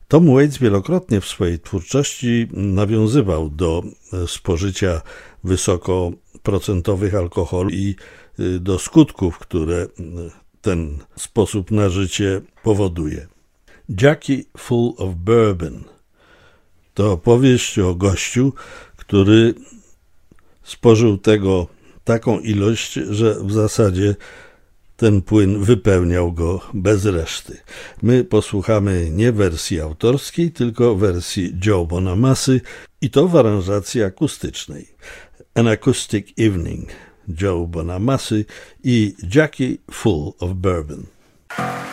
Tom Waits wielokrotnie w swojej twórczości nawiązywał do spożycia wysokoprocentowych alkoholi i do skutków, które ten sposób na życie powoduje. Jackie Full of Bourbon to opowieść o gościu, który spożył tego taką ilość, że w zasadzie ten płyn wypełniał go bez reszty. My posłuchamy nie wersji autorskiej, tylko wersji Joe Bonamassy i to w aranżacji akustycznej. An Acoustic Evening, Joe Bonamassy i Jackie Full of Bourbon.